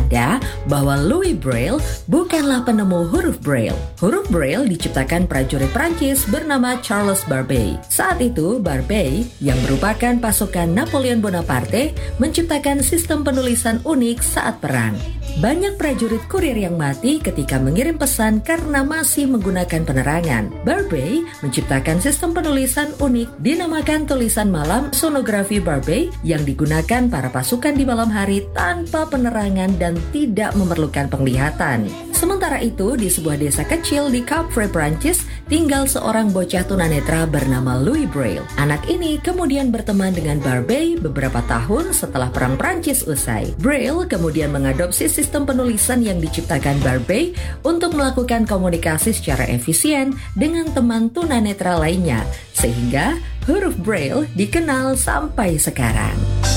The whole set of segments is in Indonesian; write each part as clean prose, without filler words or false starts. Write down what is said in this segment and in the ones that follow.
ada bahwa Louis Braille bukanlah penemu huruf Braille. Huruf Braille diciptakan prajurit Prancis bernama Charles Barbey. Saat itu, Barbey yang merupakan pasukan Napoleon Bonaparte menciptakan sistem penulisan unik saat perang. Banyak prajurit kurir yang mati ketika mengirim pesan karena masih menggunakan penerangan. Barbey menciptakan sistem penulisan unik dinamakan tulisan malam sonografi Barbey yang digunakan para pasukan di malam hari tanpa penerangan dan tidak memerlukan penglihatan. Sementara itu, di sebuah desa kecil di Capre, Prancis, tinggal seorang bocah tunanetra bernama Louis Braille. Anak ini kemudian berteman dengan Barbey beberapa tahun setelah Perang Prancis usai. Braille kemudian mengadopsi sistem penulisan yang diciptakan Barbey untuk melakukan komunikasi secara efisien dengan teman tunanetra lainnya, sehingga huruf Braille dikenal sampai sekarang.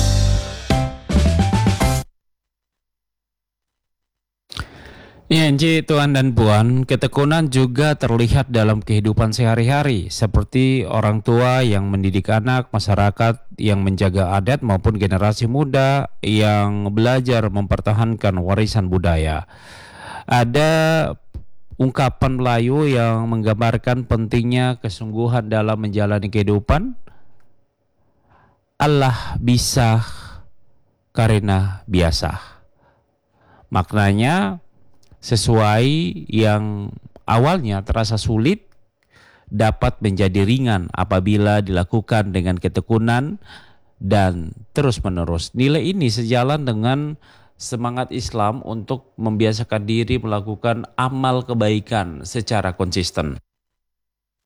Ya, Tuan dan Puan, ketekunan juga terlihat dalam kehidupan sehari-hari, seperti orang tua yang mendidik anak, masyarakat yang menjaga adat maupun generasi muda yang belajar mempertahankan warisan budaya. Ada ungkapan Melayu yang menggambarkan pentingnya kesungguhan dalam menjalani kehidupan. Allah bisa karena biasa. Maknanya sesuai yang awalnya terasa sulit dapat menjadi ringan apabila dilakukan dengan ketekunan dan terus-menerus. Nilai ini sejalan dengan semangat Islam untuk membiasakan diri melakukan amal kebaikan secara konsisten.